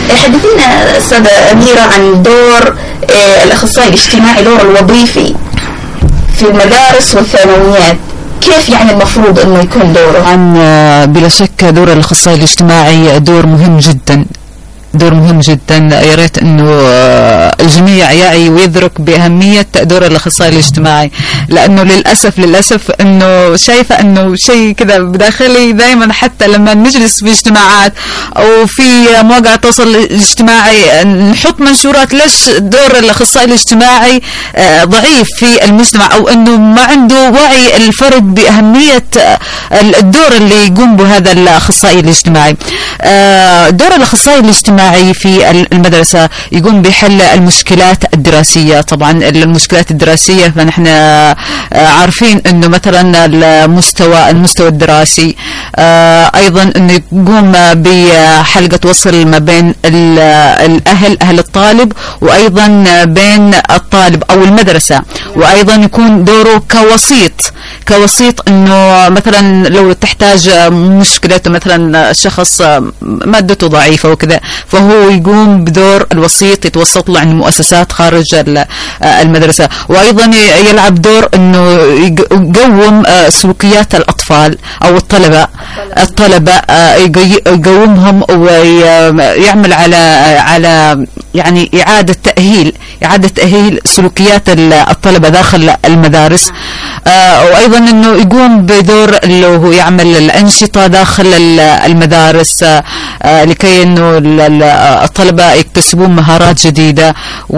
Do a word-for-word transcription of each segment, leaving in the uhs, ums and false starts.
حدثينا أستاذة أميرة عن دور الأخصائي الاجتماعي، دور الوظيفي في المدارس والثانويات، كيف يعني المفروض أنه يكون دوره؟ عن بلا شك دور الأخصائي الاجتماعي دور مهم جدا، دور مهم جدا. يا ريت انه الجميع يعي ويدرك باهميه دور الاخصائي الاجتماعي، لانه للاسف للاسف انه شايفه انه شيء كذا بداخلي دائما، حتى لما نجلس في اجتماعات او في مواقع التواصل الاجتماعي نحط منشورات ليش دور الاخصائي الاجتماعي ضعيف في المجتمع، او انه ما عنده وعي الفرد باهميه الدور اللي يقوم بهذا الاخصائي الاجتماعي. دور الاخصائي الاجتماعي في المدرسة يقوم بحل المشكلات الدراسية. طبعا المشكلات الدراسية فنحن عارفين انه مثلا المستوى المستوى الدراسي، ايضا انه يقوم بحلقة وصل ما بين الاهل اهل الطالب وايضا بين الطالب او المدرسة، وايضا يكون دوره كوسيط كوسيط انه مثلا لو تحتاج مشكلته، مثلا شخص مادته ضعيفة وكذا، فهو يقوم بدور الوسيط، يتوسط له عن مؤسسات خارج المدرسة، وأيضا يلعب دور أنه يقوم سلوكيات الأطفال أو الطلبة الطلبة يقومهم ويعمل على على يعني إعادة تأهيل إعادة تأهيل سلوكيات الطلبة داخل المدارس، وأيضا أنه يقوم بدور اللي هو يعمل الأنشطة داخل المدارس لكي أنه الطلبة يكتسبون مهارات جديدة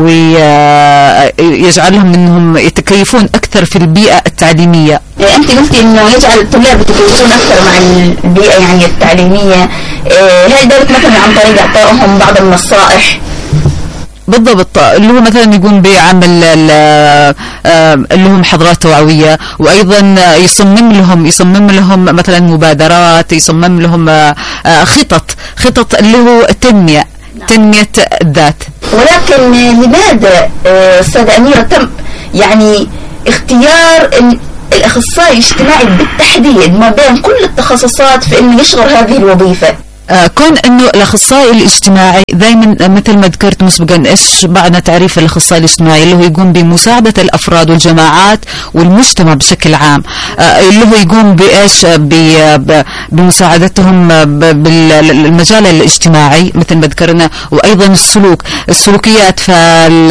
ويجعلهم أنهم يتكيفون أكثر في البيئة التعليمية. أنت قلتي أنه يجعل الطلاب يتكيفون أكثر مع البيئة يعني التعليمية، هل ذلك مثلا عن طريق إعطائهم بعض النصائح؟ بالضبط، اللي هو مثلا يقوم بعمل اللي هو محاضرات توعوية، وأيضا يصمم لهم يصمم لهم مثلا مبادرات، يصمم لهم خطط خطط اللي هو تنمية تنمية الذات. ولكن لماذا أستاذة أميرة تم يعني اختيار الأخصائي الاجتماعي بالتحديد ما بين كل التخصصات في أنه يشغل هذه الوظيفة؟ آه كون انه الاخصائي الاجتماعي دائما مثل ما ذكرت مسبقا، ايش معنى تعريف الاخصائي الاجتماعي؟ اللي هو يقوم بمساعده الافراد والجماعات والمجتمع بشكل عام، آه اللي هو يقوم بايش؟ بمساعدتهم بالمجال الاجتماعي مثل ما ذكرنا، وايضا السلوك السلوكيات. فال